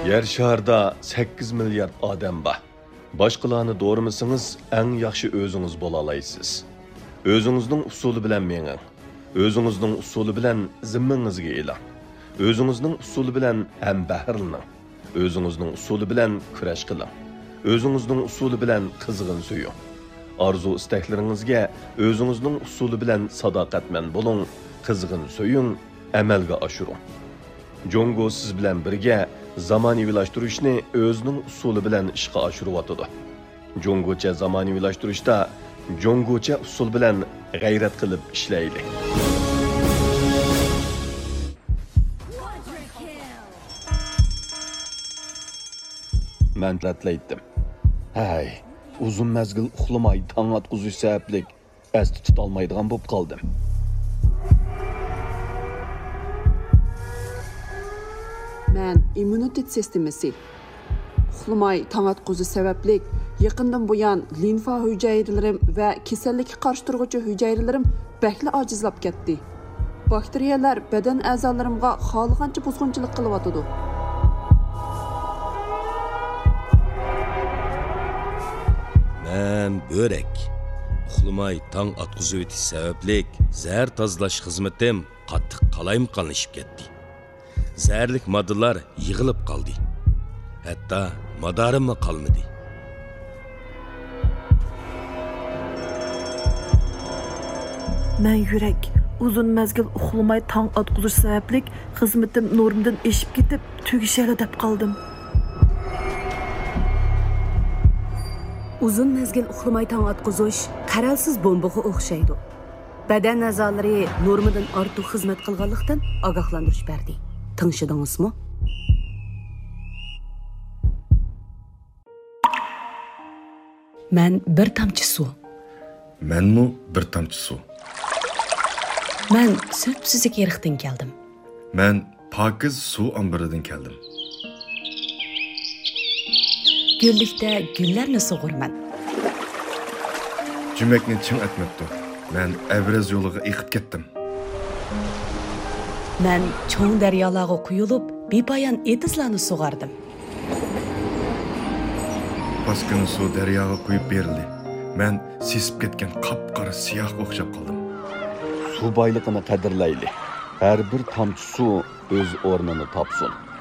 Yer şarda 8 milyard odam bor. Boshqalarni do'rimisingiz, eng yaxshi o'zingiz bo'la olasiz. O'zingizning usuli bilan menging. O'zingizning usuli bilan zimmangizga eling. O'zingizning usuli bilan ham bahrlaning. O'zingizning usuli bilan kurash qiling. O'zingizning usuli bilan qizg'in suying. Arzu istaklaringizga o'zingizning usuli bilan sadoqatman bo'ling, qizg'in suying, amalga oshiring. Jongo siz bilan birga zamonaviylashtırishni o'zining usuli bilan ishga oshiryotdi. Jongocha zamonaviylashtirishda jongocha usul bilan g'ayrat qilib ishlaylik. Men ratlaydim. Hay, uzun mezgil uxlamay tong atquzish sabablik asti tutolmaydigan bo'lib qoldim. Men immunitet sistemasi uxlamay tong atquzish sabablik yaqindan buyon limfa hujayralarim va kasallikka qarshi turuvchi hujayralarim bakli ojizlab ketdi. Bakteriyalar badan a'zolarimga xohlagancha buzg'unchilik qilyotdi. Men börek. Uxlamay tong atquzish o'tish sabablik zahar tozalash xizmatim qattiq qalayimqonlashib ketdi. Zərlik moddalar yığılıb qaldı. Hətta madarimmi qalmadı. Mən yürək uzun məzgil uxlamay tong atquzish sabablik xizmatim normdan eşib ketib tugishali deb qaldım. Uzun mezgil uxlamay tong atquzish qaralsiz bombaga o'xshaydi. Badan a'zolari normadan ortiq xizmat qilganlikdan ogohlantirish berdi. Tanışdыңызmı? Mən bir tamçı su. Mənmi bir tamçı su. Mən söpsüzlük yeriqdən gəldim. Mən pakiz su ambiridan keldim. Güllikdə güllərni sug'urman. Cüməkni çın etmepti. Mən Əvrəz yoluga eqib ketdim. Mən çoğun daryolarga quyulub, bepoyon etizlarni sug'ardim. Baskını su daryoga quyib berildi. Mən sesib ketgan qap-qara siyohga o'xshab qoldim. Su boyligini qadrlaylik. Har bir tomchi suv o'z o'rnini topsin.